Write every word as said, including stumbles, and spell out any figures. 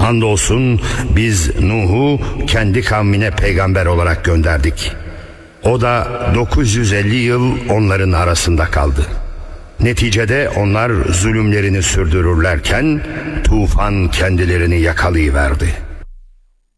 Andolsun biz Nuh'u kendi kavmine peygamber olarak gönderdik. O da dokuz yüz elli yıl onların arasında kaldı. Neticede onlar zulümlerini sürdürürlerken tufan kendilerini yakalayıverdi.